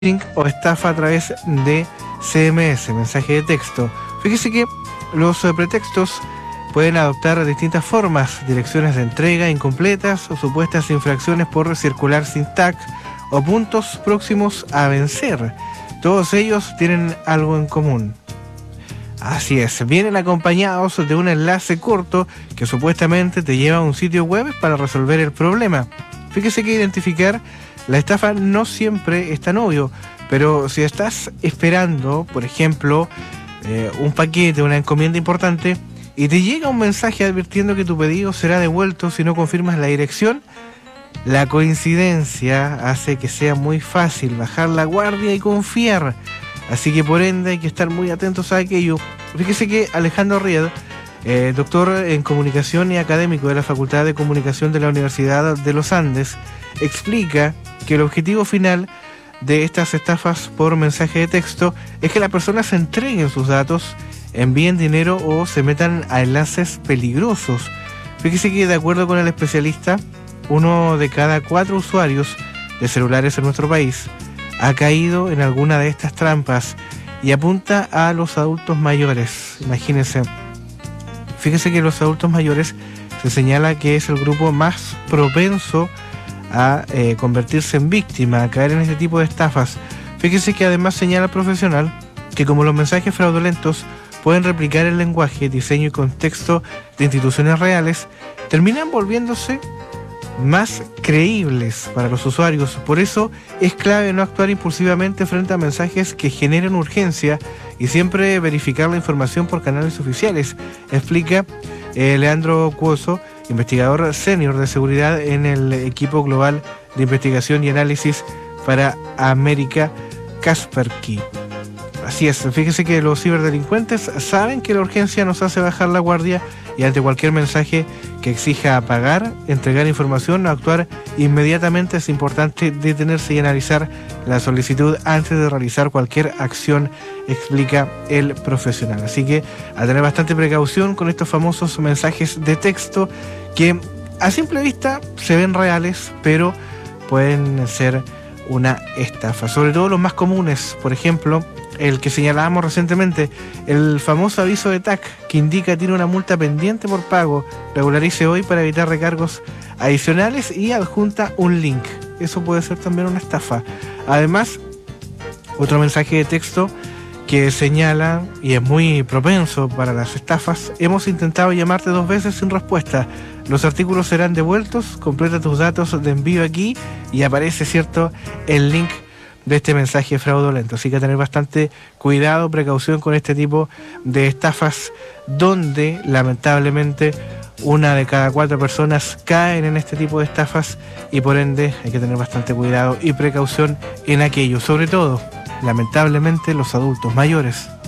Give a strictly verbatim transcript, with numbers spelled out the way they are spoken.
o estafa a través de C M S, mensaje de texto. Fíjese que los eh, pretextos pueden adoptar distintas formas: direcciones de entrega incompletas o supuestas infracciones por circular sin tag o puntos próximos a vencer. Todos ellos tienen algo en común. Así es, vienen acompañados de un enlace corto que supuestamente te lleva a un sitio web para resolver el problema. Fíjese que identificar la estafa no siempre es tan obvio, pero si estás esperando, por ejemplo, eh, un paquete, una encomienda importante, y te llega un mensaje advirtiendo que tu pedido será devuelto si no confirmas la dirección, la coincidencia hace que sea muy fácil bajar la guardia y confiar. Así que por ende hay que estar muy atentos a aquello. Fíjese que Alejandro Ried, eh, doctor en comunicación y académico de la Facultad de Comunicación de la Universidad de los Andes, explica que el objetivo final de estas estafas por mensaje de texto es que las personas se entreguen sus datos, envíen dinero o se metan a enlaces peligrosos. Fíjese que de acuerdo con el especialista, uno de cada cuatro usuarios de celulares en nuestro país ha caído en alguna de estas trampas y apunta a los adultos mayores. Imagínense, fíjese que los adultos mayores se señala que es el grupo más propenso a eh, convertirse en víctima, a caer en este tipo de estafas. Fíjese que además señala el profesional que como los mensajes fraudulentos pueden replicar el lenguaje, diseño y contexto de instituciones reales, terminan volviéndose más creíbles para los usuarios. Por eso es clave no actuar impulsivamente frente a mensajes que generen urgencia y siempre verificar la información por canales oficiales, explica eh, Leandro Cuoso, investigador senior de seguridad en el equipo global de investigación y análisis para América, Kaspersky. Así es, fíjese que los ciberdelincuentes saben que la urgencia nos hace bajar la guardia y ante cualquier mensaje que exija pagar, entregar información o actuar inmediatamente es importante detenerse y analizar la solicitud antes de realizar cualquier acción, explica el profesional. Así que a tener bastante precaución con estos famosos mensajes de texto que a simple vista se ven reales, pero pueden ser una estafa. Sobre todo los más comunes, por ejemplo, el que señalábamos recientemente, el famoso aviso de T A C que indica tiene una multa pendiente por pago, regularice hoy para evitar recargos adicionales y adjunta un link. Eso puede ser también una estafa. Además, otro mensaje de texto que señala, y es muy propenso para las estafas: hemos intentado llamarte dos veces sin respuesta, los artículos serán devueltos, completa tus datos de envío aquí, y aparece, cierto, el link de este mensaje fraudulento. Así que tener bastante cuidado, precaución con este tipo de estafas, donde lamentablemente una de cada cuatro personas caen en este tipo de estafas y por ende hay que tener bastante cuidado y precaución en aquello, sobre todo lamentablemente los adultos mayores.